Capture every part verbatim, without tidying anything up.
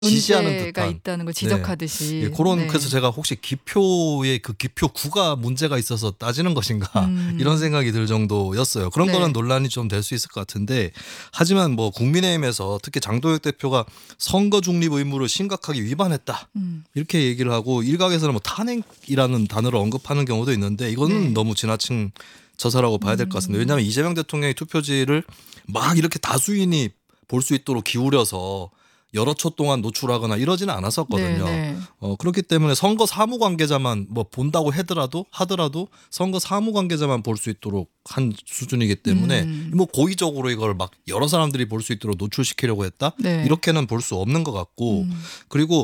지시하는 문제가 듯한 있다는 걸 네. 지적하듯이. 예 고런 네. 그래서 제가 혹시 기표의 그 기표구가 문제가 있어서 따지는 것인가 음. 이런 생각이 들 정도였어요. 그런 네. 거는 논란이 좀 될 수 있을 것 같은데 하지만 뭐 국민의힘에서 특히 장동혁 대표가 선거 중립 의무를 심각하게 위반했다. 음. 이렇게 얘기를 하고 일각에서는 뭐 탄핵이라는 단어를 언급하는 경우도 있는데 이거는 네. 너무 지나친 저사라고 봐야 될 것 같습니다. 음. 왜냐하면 이재명 대통령의 투표지를 막 이렇게 다수인이 볼 수 있도록 기울여서 여러 초 동안 노출하거나 이러지는 않았었거든요. 네네. 어, 그렇기 때문에 선거 사무 관계자만 뭐 본다고 하더라도 하더라도 선거 사무 관계자만 볼 수 있도록 한 수준이기 때문에 음. 뭐 고의적으로 이걸 막 여러 사람들이 볼 수 있도록 노출시키려고 했다 네. 이렇게는 볼 수 없는 것 같고 음. 그리고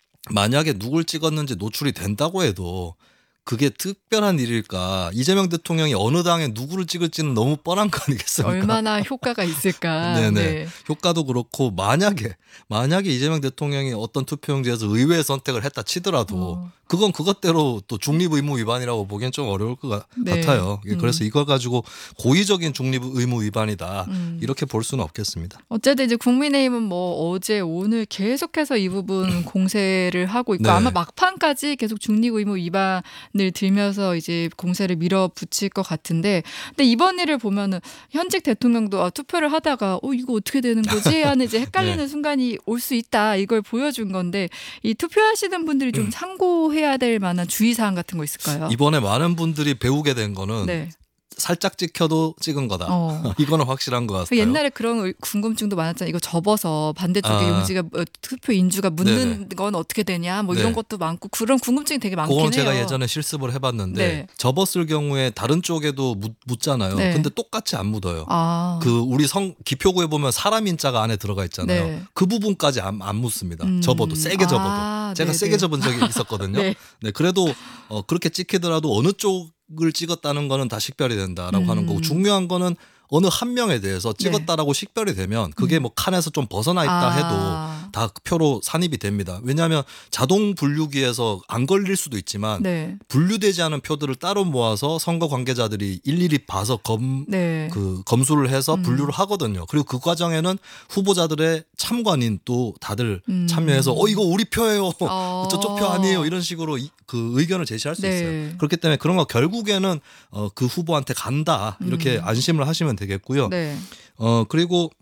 만약에 누굴 찍었는지 노출이 된다고 해도 그게 특별한 일일까? 이재명 대통령이 어느 당에 누구를 찍을지는 너무 뻔한 거 아니겠습니까? 얼마나 효과가 있을까. 네네. 네. 효과도 그렇고 만약에 만약에 이재명 대통령이 어떤 투표용지에서 의외의 선택을 했다 치더라도 어. 그건 그것대로 또 중립 의무 위반이라고 보기엔 좀 어려울 것 같- 네. 같아요. 예, 음. 그래서 이걸 가지고 고의적인 중립 의무 위반이다 음. 이렇게 볼 수는 없겠습니다. 어쨌든 이제 국민의힘은 뭐 어제 오늘 계속해서 이 부분 공세를 하고 있고 네. 아마 막판까지 계속 중립 의무 위반을 들면서 이제 공세를 밀어붙일 것 같은데 근데 이번 일을 보면은 현직 대통령도 아, 투표를 하다가 어 이거 어떻게 되는 거지 하는 이제 헷갈리는 네. 순간이 올 수 있다 이걸 보여준 건데 이 투표하시는 분들이 좀 참고해야 될 만한 주의사항 같은 거 있을까요? 이번에 많은 분들이 배우게 된 거는 네. 살짝 찍혀도 찍은 거다. 어. 이거는 확실한 것 같아요. 옛날에 그런 의- 궁금증도 많았잖아요. 이거 접어서 반대쪽에 아. 용지가 어, 투표 인주가 묻는 네네. 건 어떻게 되냐 뭐 이런 네. 것도 많고 그런 궁금증이 되게 많긴 그건 해요. 제가 예전에 실습을 해봤는데 네. 접었을 경우에 다른 쪽에도 묻, 묻잖아요. 네. 근데 똑같이 안 묻어요. 아. 그 우리 성 기표구에 보면 사람 인자가 안에 들어가 있잖아요. 네. 그 부분까지 안, 안 묻습니다. 음. 접어도 세게 접어도. 아, 제가 네네. 세게 접은 적이 있었거든요. 네. 네, 그래도 어, 그렇게 찍히더라도 어느 쪽을 찍었다는 거는 다 식별이 된다라고 음. 하는 거고 중요한 거는 어느 한 명에 대해서 네. 찍었다라고 식별이 되면 그게 뭐 칸에서 좀 벗어나 있다 아. 해도 다 표로 산입이 됩니다. 왜냐하면 자동 분류기에서 안 걸릴 수도 있지만 네. 분류되지 않은 표들을 따로 모아서 선거 관계자들이 일일이 봐서 검, 네. 그 검수를 해서 음. 분류를 하거든요. 그리고 그 과정에는 후보자들의 참관인 또 다들 음. 참여해서 어 이거 우리 표예요. 어. 저쪽 표 아니에요. 이런 식으로 이, 그 의견을 제시할 수 네. 있어요. 그렇기 때문에 그런 거 결국에는 어, 그 후보한테 간다 이렇게 음. 안심을 하시면 되겠고요. 네. 어 그리고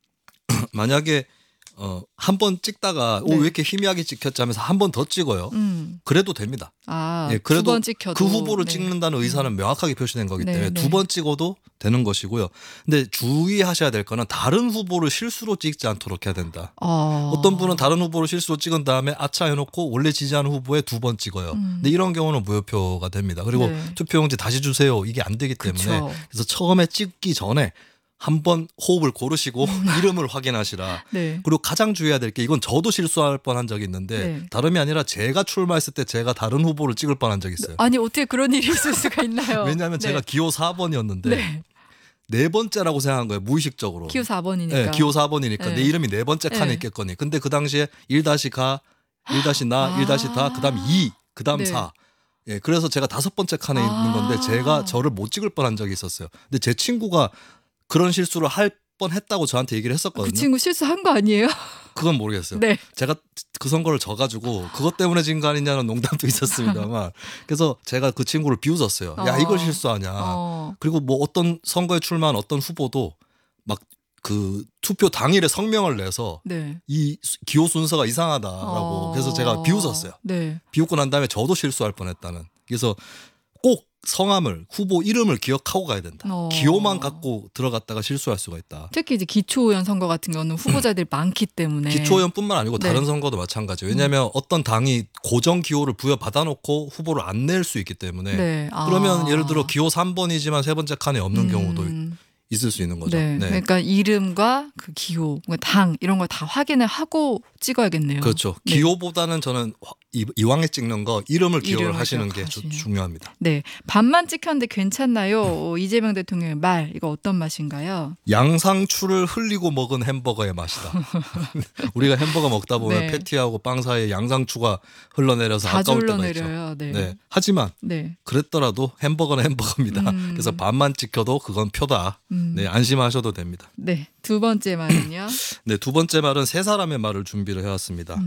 만약에 어, 한 번 찍다가 오, 네. 왜 이렇게 희미하게 찍혔지 하면서 한 번 더 찍어요. 음. 그래도 됩니다. 아, 예, 두 그래도 번 찍혀도 그 후보를 네. 찍는다는 의사는 명확하게 표시된 거기 네, 때문에 네. 두 번 찍어도 되는 것이고요. 근데 주의하셔야 될 거는 다른 후보를 실수로 찍지 않도록 해야 된다. 어. 어떤 분은 다른 후보를 실수로 찍은 다음에 아차 해놓고 원래 지지하는 후보에 두 번 찍어요. 음. 근데 이런 경우는 무효표가 됩니다. 그리고 네. 투표용지 다시 주세요. 이게 안 되기 때문에 그쵸. 그래서 처음에 찍기 전에 한번 호흡을 고르시고 음. 이름을 확인하시라. 네. 그리고 가장 주의해야 될 게 이건 저도 실수할 뻔한 적이 있는데 네. 다름이 아니라 제가 출마했을 때 제가 다른 후보를 찍을 뻔한 적이 있어요. 아니 어떻게 그런 일이 있을 수가 있나요? 왜냐하면 네. 제가 기호 사 번이었는데 네. 네 번째라고 생각한 거예요. 무의식적으로. 기호 사 번이니까. 네, 기호 사 번이니까 네. 내 이름이 네 번째 칸에 네. 있겠거니. 근데 그 당시에 일 다시 가, 일 다시 나, 아. 일 다시 다, 그다음 이, 그다음 네. 사. 예, 그래서 제가 다섯 번째 칸에 있는 아. 건데 제가 저를 못 찍을 뻔한 적이 있었어요. 근데 제 친구가 그런 실수를 할 뻔했다고 저한테 얘기를 했었거든요. 그 친구 실수한 거 아니에요? 그건 모르겠어요. 네. 제가 그 선거를 져가지고 그것 때문에 진 거 아니냐는 농담도 있었습니다만 그래서 제가 그 친구를 비웃었어요. 야 어. 이걸 실수하냐. 어. 그리고 뭐 어떤 선거에 출마한 어떤 후보도 막 그 투표 당일에 성명을 내서 네. 이 수- 기호 순서가 이상하다라고 어. 그래서 제가 비웃었어요. 네. 비웃고 난 다음에 저도 실수할 뻔했다는. 그래서 꼭 성함을 후보 이름을 기억하고 가야 된다. 어. 기호만 갖고 들어갔다가 실수할 수가 있다. 특히 이제 기초의원 선거 같은 경우는 후보자들이 많기 때문에 기초의원뿐만 아니고 네. 다른 선거도 마찬가지예요. 왜냐하면 어떤 당이 고정 기호를 부여받아놓고 후보를 안 낼 수 있기 때문에 네. 아. 그러면 예를 들어 기호 삼 번이지만 세 번째 칸에 없는 음. 경우도 있을 수 있는 거죠. 네. 네. 그러니까 이름과 그 기호, 당 이런 걸 다 확인을 하고 찍어야겠네요. 그렇죠. 네. 기호보다는 저는 화- 이, 이왕에 찍는 거 이름을 기억을 이름을 하시는 게 주, 기억하시는. 중요합니다. 네, 반만 찍혔는데 괜찮나요? 어, 이재명 대통령의 말 이거 어떤 맛인가요? 양상추를 흘리고 먹은 햄버거의 맛이다. 우리가 햄버거 먹다 보면 네. 패티하고 빵 사이에 양상추가 흘러내려서 자주 아까울 때가 있죠. 흘러내려요. 네. 네. 하지만 네. 그랬더라도 햄버거는 햄버거입니다. 음. 그래서 반만 찍혀도 그건 표다. 음. 네, 안심하셔도 됩니다. 네. 두 번째 말은요. 네, 두 번째 말은 세 사람의 말을 준비를 해왔습니다.